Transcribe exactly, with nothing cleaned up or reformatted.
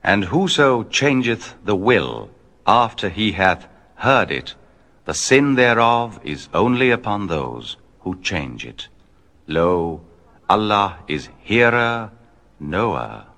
And whoso changeth the will after he hath heard it, the sin thereof is only upon those who change it. Lo, Allah is hearer, knower.